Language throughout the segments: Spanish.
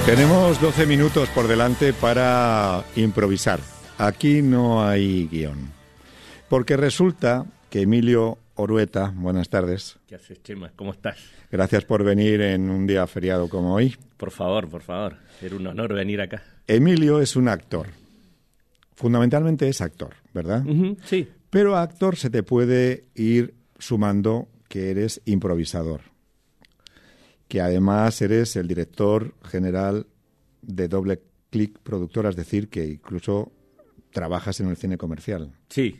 Tenemos 12 minutos por delante para improvisar. Aquí no hay guión. Porque resulta que Emilio Orueta, buenas tardes. ¿Qué haces, Chema? ¿Cómo estás? Gracias por venir en un día feriado como hoy. Por favor. Era un honor venir acá. Emilio es un actor. Fundamentalmente es actor, ¿verdad? Sí. Pero a actor se te puede ir sumando que eres improvisador. Que además eres el director general de Doble Clic Productora, es decir, que incluso trabajas en el cine comercial. Sí.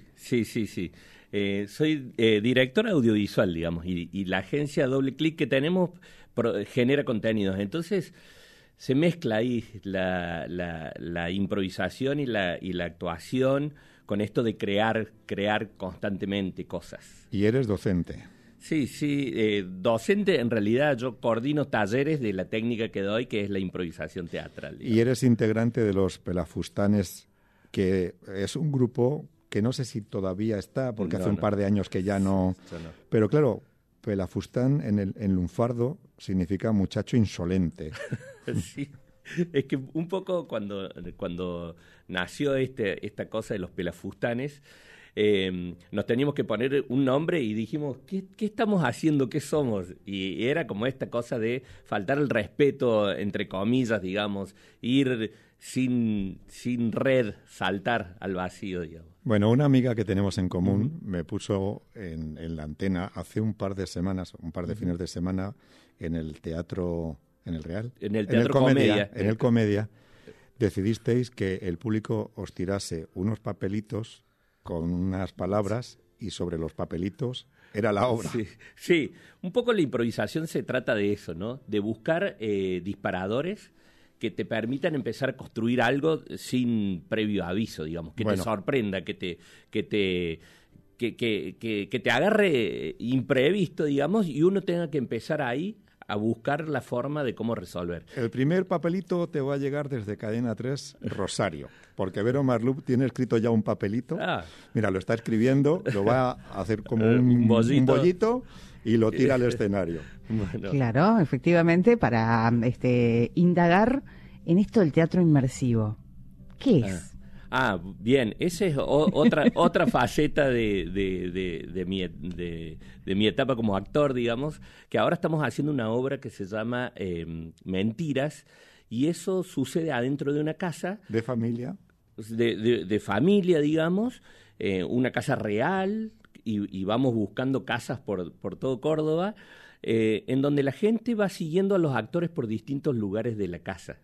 Soy director audiovisual, digamos, y la agencia Doble Clic que tenemos genera contenidos. Entonces se mezcla ahí la improvisación y la actuación con esto de crear constantemente cosas. Y eres docente. Sí, docente. En realidad yo coordino talleres de la técnica que doy, que es la improvisación teatral, digamos. Y eres integrante de los Pelafustanes, que es un grupo que no sé si todavía está, porque hace un par de años que ya no. Pero claro, Pelafustán en lunfardo significa muchacho insolente. Sí, es que un poco cuando nació esta cosa de los Pelafustanes, nos teníamos que poner un nombre y dijimos, ¿qué estamos haciendo? ¿Qué somos? Y era como esta cosa de faltar el respeto, entre comillas, digamos, ir sin red, saltar al vacío, digamos. Bueno, una amiga que tenemos en común me puso en la antena hace un par de semanas, un par de fines de semana, en el teatro, en el Real. En el Teatro Comedia. En el Comedia, decidisteis que el público os tirase unos papelitos con unas palabras y sobre los papelitos era la obra. Sí, un poco la improvisación se trata de eso, ¿no? De buscar disparadores que te permitan empezar a construir algo sin previo aviso, digamos, que te sorprenda, que te agarre imprevisto, digamos, y uno tenga que empezar ahí a buscar la forma de cómo resolver. El primer papelito te va a llegar desde Cadena 3 Rosario, porque Vero Marlup tiene escrito ya un papelito. Mira, lo está escribiendo, lo va a hacer como un bollito y lo tira al escenario. Bueno. Claro, efectivamente, para indagar en esto del teatro inmersivo. ¿Qué es? Bien, esa es otra faceta de mi etapa como actor, digamos, que ahora estamos haciendo una obra que se llama Mentiras, y eso sucede adentro de una casa. ¿De familia? De familia, digamos, una casa real, y vamos buscando casas por todo Córdoba, en donde la gente va siguiendo a los actores por distintos lugares de la casa.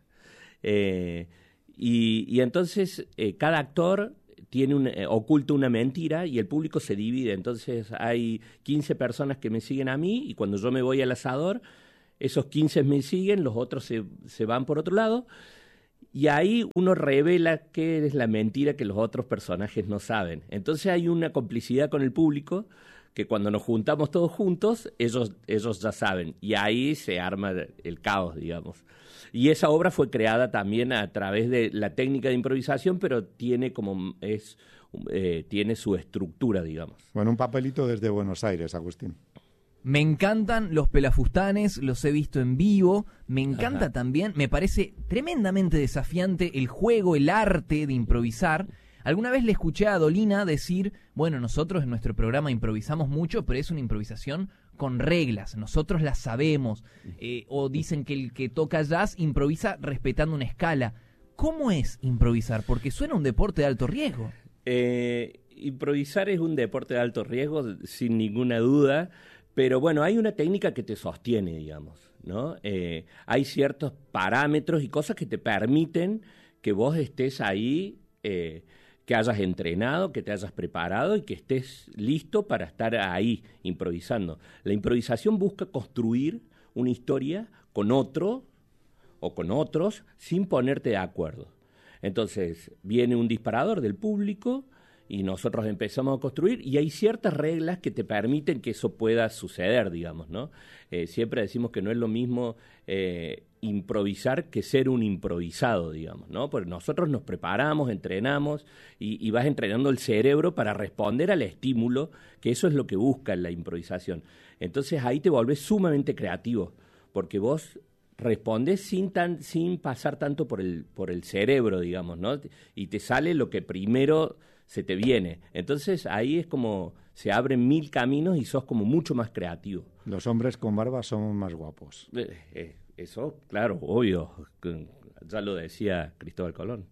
Y entonces cada actor oculta una mentira y el público se divide. Entonces hay 15 personas que me siguen a mí, y cuando yo me voy al asador, esos 15 me siguen, los otros se van por otro lado, y ahí uno revela qué es la mentira que los otros personajes no saben. Entonces hay una complicidad con el público, que cuando nos juntamos todos juntos, ellos ya saben, y ahí se arma el caos, digamos. Y esa obra fue creada también a través de la técnica de improvisación, pero tiene su estructura, digamos. Bueno, un papelito desde Buenos Aires, Agustín. Me encantan los Pelafustanes, los he visto en vivo, me encanta también, me parece tremendamente desafiante el juego, el arte de improvisar. Alguna vez le escuché a Dolina decir, bueno, nosotros en nuestro programa improvisamos mucho, pero es una improvisación con reglas, nosotros las sabemos, o dicen que el que toca jazz improvisa respetando una escala. ¿Cómo es improvisar? Porque suena un deporte de alto riesgo. Improvisar es un deporte de alto riesgo, sin ninguna duda, pero bueno, hay una técnica que te sostiene, digamos, ¿no? Hay ciertos parámetros y cosas que te permiten que vos estés ahí, que hayas entrenado, que te hayas preparado y que estés listo para estar ahí improvisando. La improvisación busca construir una historia con otro o con otros sin ponerte de acuerdo. Entonces viene un disparador del público y nosotros empezamos a construir, y hay ciertas reglas que te permiten que eso pueda suceder, digamos, ¿no? Siempre decimos que no es lo mismo improvisar que ser un improvisado, digamos, ¿no? Porque nosotros nos preparamos, entrenamos y vas entrenando el cerebro para responder al estímulo, que eso es lo que busca la improvisación. Entonces ahí te volvés sumamente creativo, porque vos respondes sin pasar tanto por el cerebro, digamos, ¿no? Y te sale lo que primero se te viene. Entonces ahí es como se abren 1000 caminos y sos como mucho más creativo. Los hombres con barba son más guapos. Eso, claro, obvio. Ya lo decía Cristóbal Colón.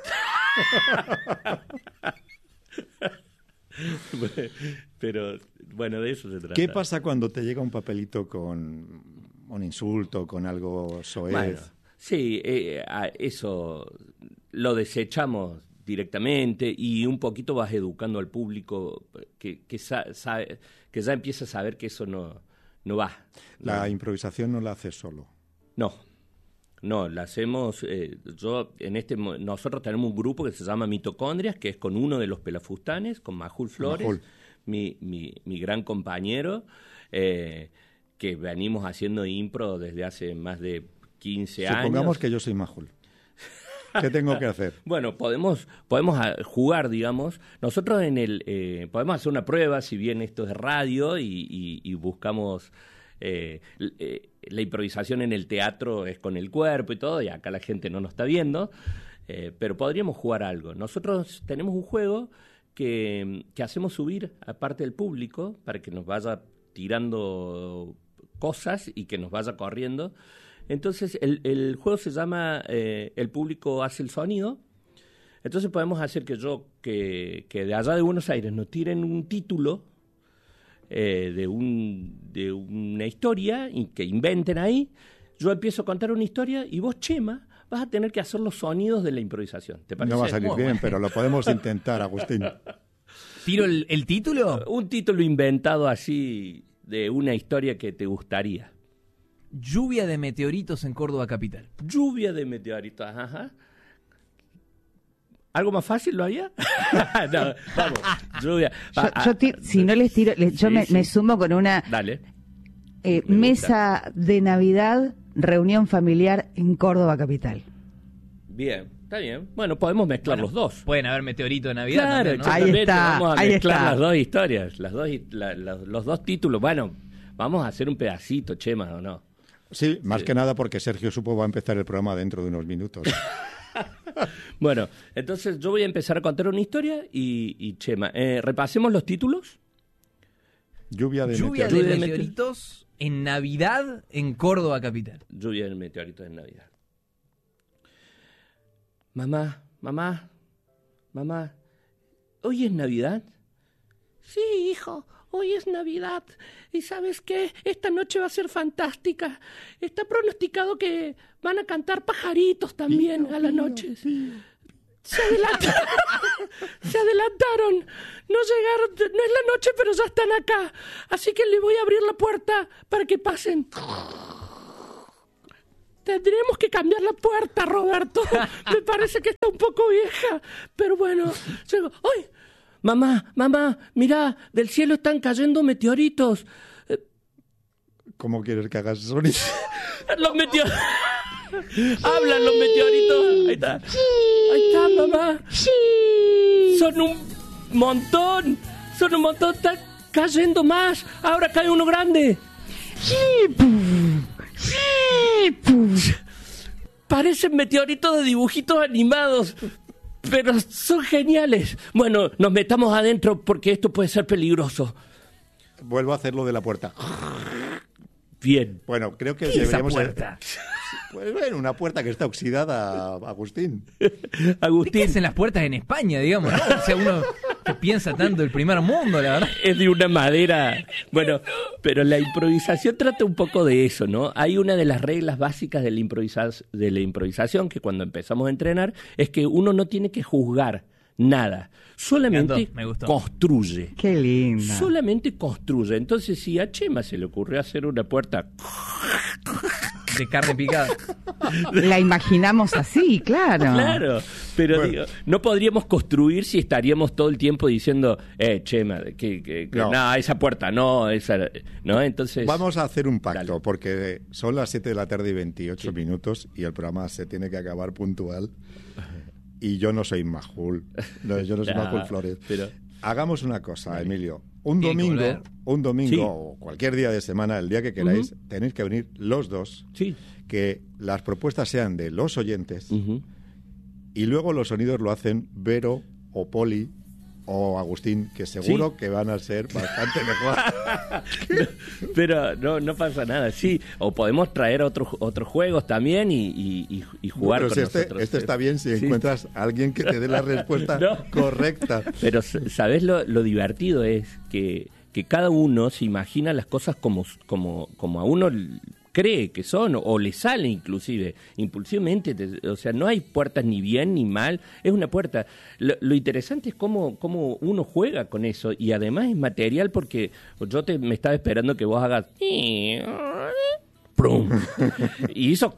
Pero bueno, de eso se trata. ¿Qué pasa cuando te llega un papelito con un insulto, con algo soez? Bueno, sí, eso lo desechamos directamente y un poquito vas educando al público que ya empieza a saber que eso no va. La improvisación no la haces solo. No, la hacemos. Nosotros tenemos un grupo que se llama Mitocondrias, que es con uno de los pelafustanes, con Majul Flores, mi gran compañero, que venimos haciendo impro desde hace más de 15 años. Supongamos que yo soy Majul. ¿Qué tengo que hacer? Bueno, podemos jugar, digamos. Nosotros podemos hacer una prueba, si bien esto es radio, y buscamos... la improvisación en el teatro es con el cuerpo y todo, y acá la gente no nos está viendo, pero podríamos jugar algo. Nosotros tenemos un juego que hacemos subir a parte del público para que nos vaya tirando cosas y que nos vaya corriendo. Entonces el juego se llama El público hace el sonido. Entonces podemos hacer que de allá de Buenos Aires nos tiren un título de una historia y que inventen ahí. Yo empiezo a contar una historia y vos, Chema, vas a tener que hacer los sonidos de la improvisación. ¿Te parece? No va a salir bien, pero lo podemos intentar, Agustín. ¿Tiro el título? Un título inventado así de una historia que te gustaría. Lluvia de meteoritos en Córdoba capital. Lluvia de meteoritos, ajá. ¿Algo más fácil lo haría? No, vamos, lluvia. Si no les tiro, me sumo con una Dale. Mesa de Navidad, reunión familiar en Córdoba capital. Bien, está bien. Bueno, podemos mezclar los dos. Pueden haber meteoritos de Navidad. Claro, también, ¿no? Ahí está, vamos a ahí mezclar está. las dos historias, los dos títulos. Bueno, vamos a hacer un pedacito, Chema, ¿o no? Sí, más que nada porque Sergio Supo va a empezar el programa dentro de unos minutos. Bueno, entonces yo voy a empezar a contar una historia y Chema, repasemos los títulos. Lluvia de Lluvia meteoritos. de meteoritos en Navidad en Córdoba capital. Lluvia de meteoritos en Navidad. Mamá, ¿hoy es Navidad? Sí, hijo, hoy es Navidad. ¿Y sabes qué? Esta noche va a ser fantástica. Está pronosticado que van a cantar pajaritos también a la noche. Se adelantaron. No llegaron, no es la noche, pero ya están acá. Así que le voy a abrir la puerta para que pasen. Tendremos que cambiar la puerta, Roberto. Me parece que está un poco vieja. Pero bueno, llego. ¡Ay! Mamá, mirá, del cielo están cayendo meteoritos. ¿Cómo quieres que hagas sonido? Los meteoritos. Hablan los meteoritos. Ahí está. Ahí está, mamá. Sí. Son un montón. Están cayendo más. Ahora cae uno grande. Parecen meteoritos de dibujitos animados, pero son geniales. Bueno, nos metamos adentro porque esto puede ser peligroso. Vuelvo a hacer lo de la puerta. Bien. Bueno, creo que ¿Qué es esa deberíamos... puerta? Pues bueno, una puerta que está oxidada, Agustín. ¿Qué Agustín, hacen las puertas en España, digamos, ¿no? O sea, uno que piensa tanto el primer mundo, la verdad. es de una madera. Bueno, pero la improvisación trata un poco de eso, ¿no? Hay una de las reglas básicas de la improvisación que cuando empezamos a entrenar es que uno no tiene que juzgar nada. Solamente Me gustó. construye. Qué linda. Solamente construye. Entonces, si a Chema se le ocurrió hacer una puerta De carne picada. La imaginamos así, claro. Claro, pero Bueno. digo, no podríamos construir si estaríamos todo el tiempo diciendo, Chema, No. no, esa puerta, no, ¿no? Entonces... Vamos a hacer un pacto, Dale. porque son las 7 de la tarde y 28 minutos y el programa se tiene que acabar puntual. Y yo no soy Majul. No, yo no soy Ya, Majul Flores. pero- Hagamos una cosa, Emilio. un Tiene que domingo, volver. Sí. o cualquier día de semana, el día que queráis, tenéis que venir los dos, Sí. que las propuestas sean de los oyentes Ujú. y luego los sonidos lo hacen Vero o Poli o Agustín, que seguro Sí. que van a ser bastante mejor. Pero no pasa nada, sí. O podemos traer otros juegos también y jugar Pero con si nosotros. este está bien si Sí. encuentras a alguien que te dé la respuesta No. correcta. Pero ¿sabés lo divertido es? Que cada uno se imagina las cosas como a uno cree que son, o le sale inclusive, impulsivamente. O sea, no hay puertas ni bien ni mal, es una puerta. Lo interesante es cómo uno juega con eso, y además es material, porque me estaba esperando que vos hagas... ¡Prum! Y hizo...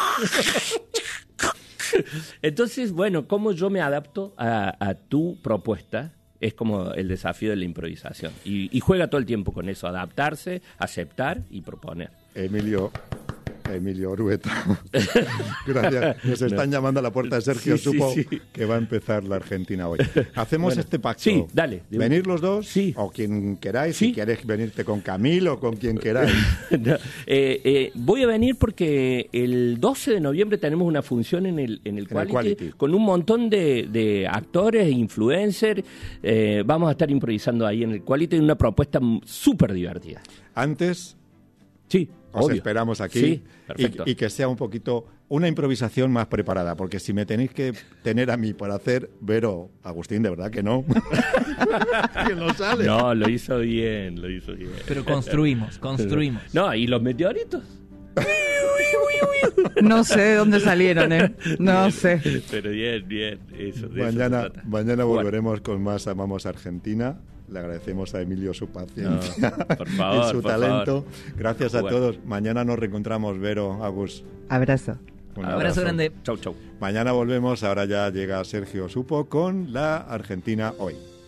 Entonces, bueno, cómo yo me adapto a tu propuesta es como el desafío de la improvisación. Y juega todo el tiempo con eso, adaptarse, aceptar y proponer. Emilio Orueta. Gracias. Nos están llamando a la puerta de Sergio Sí, sí, Supo, sí. que va a empezar la Argentina hoy. Hacemos Bueno, este pacto. sí, dale. ¿Venir los dos? Sí. O quien queráis, Sí. si quieres venirte con Camilo o con quien queráis. No, voy a venir porque el 12 de noviembre tenemos una función en el Quality, con un montón de actores e influencers. Vamos a estar improvisando ahí en el Quality, una propuesta súper divertida. Antes Sí, os obvio. esperamos aquí Sí, perfecto. y que sea un poquito una improvisación más preparada, porque si me tenéis que tener a mí para hacer Vero, Agustín, de verdad que no. Que no sale. No, lo hizo bien. Pero construimos. No, ¿y los meteoritos? No sé de dónde salieron, No sé. Pero bien, eso, de eso se Mañana trata. volveremos con más Amamos Argentina. Le agradecemos a Emilio su paciencia por favor, y su por talento. favor. Gracias a Bueno. todos. Mañana nos reencontramos, Vero, Agus. Abrazo. Un Abrazo grande. Chau. Mañana volvemos. Ahora ya llega Sergio Supo con la Argentina hoy.